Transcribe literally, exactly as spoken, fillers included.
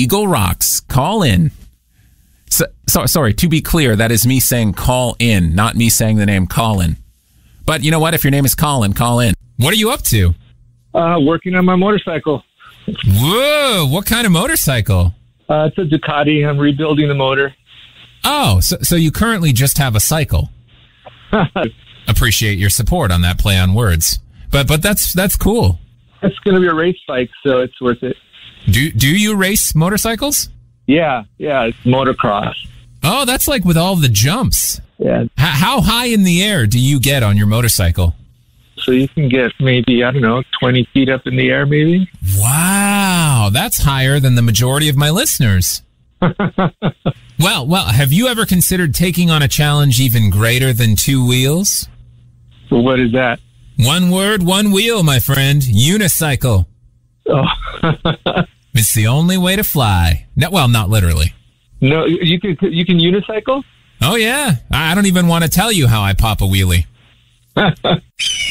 Eagle Rocks. Call in. So, so, sorry, to be clear, that is me saying call in, not me saying the name Colin. But you know what? If your name is Colin, call in. What are you up to? Uh, working on my motorcycle. Whoa, what kind of motorcycle? Uh, it's a Ducati. I'm rebuilding the motor. Oh, so, so you currently just have a cycle. Appreciate your support on that play on words. But but that's that's cool. It's going to be a race bike, so it's worth it. Do do you race motorcycles? Yeah, yeah, it's motocross. Oh, that's like with all the jumps. Yeah. H- how high in the air do you get on your motorcycle? So you can get maybe, I don't know, twenty feet up in the air maybe. Wow, that's higher than the majority of my listeners. well, well, have you ever considered taking on a challenge even greater than two wheels? Well, what is that? One word, one wheel, my friend. Unicycle. Oh. It's the only way to fly. No, well, not literally. No, you can you can unicycle? Oh, yeah. I don't even want to tell you how I pop a wheelie.